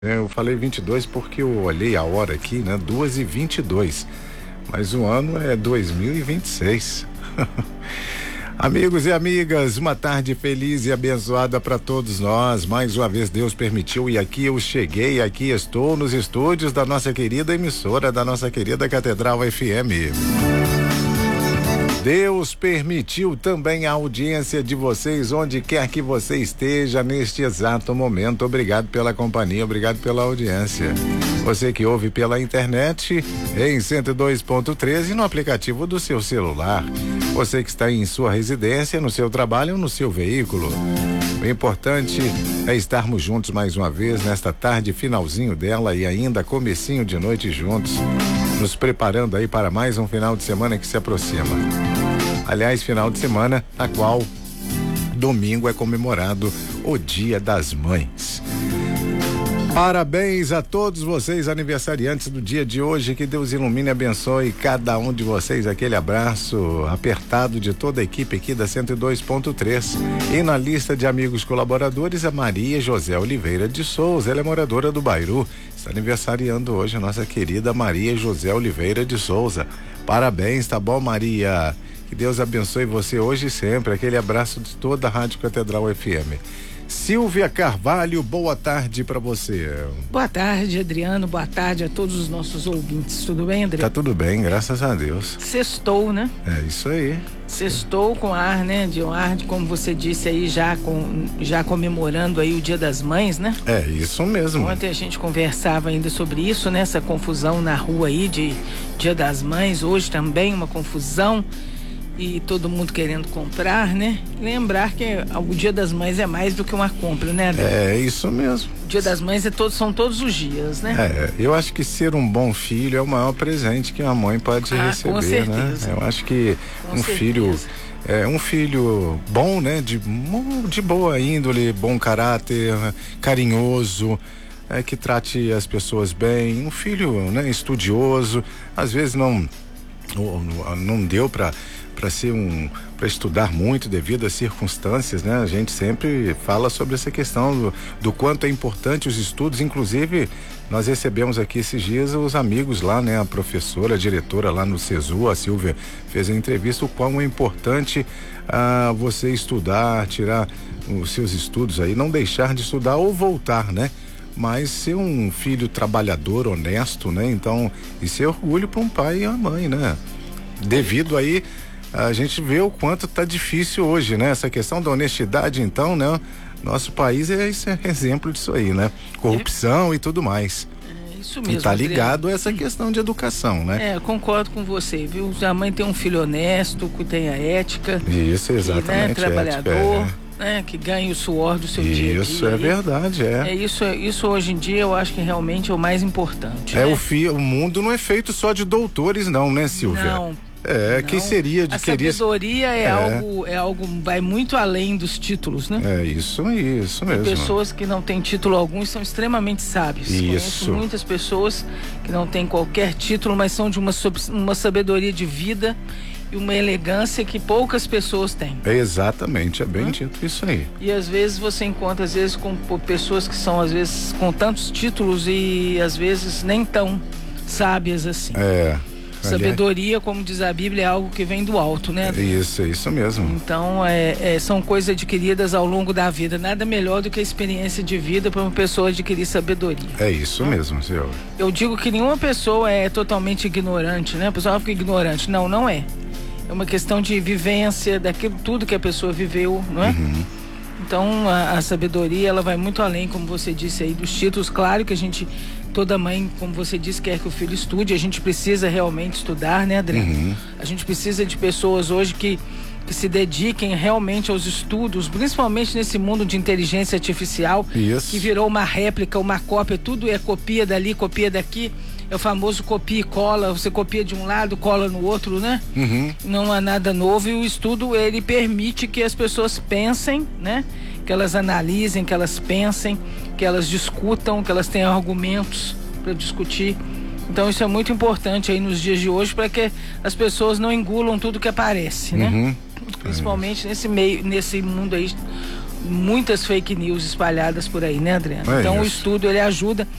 Eu falei 22 porque eu olhei a hora aqui, né? 2h22. Mas o ano é 2026. Amigos e amigas, uma tarde feliz e abençoada para todos nós. Mais uma vez Deus permitiu e aqui eu cheguei, aqui estou nos estúdios da nossa querida emissora, da nossa querida Catedral FM. Deus permitiu também a audiência de vocês, onde quer que você esteja neste exato momento. Obrigado pela companhia, obrigado pela audiência. Você que ouve pela internet em 102.13 e no aplicativo do seu celular. Você que está em sua residência, no seu trabalho ou no seu veículo. O importante é estarmos juntos mais uma vez nesta tarde, finalzinho dela e ainda comecinho de noite juntos, nos preparando aí para mais um final de semana que se aproxima. Aliás, final de semana na qual domingo é comemorado o Dia das Mães. Parabéns a todos vocês aniversariantes do dia de hoje, que Deus ilumine e abençoe cada um de vocês. Aquele abraço apertado de toda a equipe aqui da 102.3. E na lista de amigos colaboradores, a Maria José Oliveira de Souza, ela é moradora do Bairu, está aniversariando hoje a nossa querida Maria José Oliveira de Souza. Parabéns, tá bom, Maria? Que Deus abençoe você hoje e sempre. Aquele abraço de toda a Rádio Catedral FM. Silvia Carvalho, boa tarde para você. Boa tarde, Adriano. Boa tarde a todos os nossos ouvintes. Tudo bem, Adriano? Tá tudo bem, graças a Deus. Sextou, né? É isso aí. Sextou com ar, né? De um ar, como você disse aí, já comemorando aí o Dia das Mães, né? É isso mesmo. Ontem a gente conversava ainda sobre isso, né? Essa confusão na rua aí de Dia das Mães. Hoje também uma confusão. E todo mundo querendo comprar, né? Lembrar que o Dia das Mães é mais do que uma compra, né? É isso mesmo. O Dia das Mães são todos os dias, né? Eu acho que ser um bom filho é o maior presente que uma mãe pode receber, com certeza. Né? Eu acho que um filho bom, né? De boa índole, bom caráter, carinhoso, que trate as pessoas bem, um filho, né? Estudioso, às vezes não deu para estudar muito devido às circunstâncias, né? A gente sempre fala sobre essa questão do quanto é importante os estudos. Inclusive, nós recebemos aqui esses dias os amigos lá, né? A professora, a diretora lá no CESU, a Silvia, fez a entrevista, o quão é importante você estudar, tirar os seus estudos aí, não deixar de estudar ou voltar, né? Mas ser um filho trabalhador, honesto, né? Então, isso é orgulho para um pai e uma mãe, né? Devido aí, a gente vê o quanto tá difícil hoje, né? Essa questão da honestidade, então, né? Nosso país é exemplo disso aí, né? Corrupção e tudo mais. Isso mesmo. E tá ligado a essa questão de educação, né? Concordo com você, viu? A mãe tem um filho honesto, que tenha ética. Isso, exatamente. Que, né, trabalhador. Né, que ganha o suor do seu dia a dia. Isso é verdade, Isso hoje em dia eu acho que realmente é o mais importante. Né? O mundo não é feito só de doutores, não, né, Silvia? Não. Quem seria de querer... A sabedoria é algo, vai muito além dos títulos, né? Isso mesmo. Tem pessoas que não têm título algum e são extremamente sábios. Isso. Conheço muitas pessoas que não têm qualquer título, mas são de uma sabedoria de vida e uma elegância que poucas pessoas têm. Exatamente, é bem dito isso aí. E às vezes você encontra, com pessoas que são, às vezes, com tantos títulos e às vezes nem tão sábias assim. Sabedoria, como diz a Bíblia, é algo que vem do alto, né? Isso mesmo. Então, são coisas adquiridas ao longo da vida. Nada melhor do que a experiência de vida para uma pessoa adquirir sabedoria. É isso mesmo, senhor. Eu digo que nenhuma pessoa é totalmente ignorante, né? A pessoa fica ignorante. Não é. É uma questão de vivência, daquilo tudo que a pessoa viveu, não é? Uhum. Então, a sabedoria, ela vai muito além, como você disse aí, dos títulos. Claro que toda mãe, como você disse, quer que o filho estude. A gente precisa realmente estudar, né, Adriano? Uhum. A gente precisa de pessoas hoje que se dediquem realmente aos estudos, principalmente nesse mundo de inteligência artificial, que virou uma réplica, uma cópia, tudo é copia dali, copia daqui. É o famoso copia e cola, você copia de um lado, cola no outro, né? Uhum. Não há nada novo e o estudo, ele permite que as pessoas pensem, né? Que elas analisem, que elas pensem, que elas discutam, que elas tenham argumentos para discutir. Então isso é muito importante aí nos dias de hoje para que as pessoas não engulam tudo que aparece, né? Principalmente nesse mundo aí muitas fake news espalhadas por aí, né, Adriano? É então isso. o estudo ele ajuda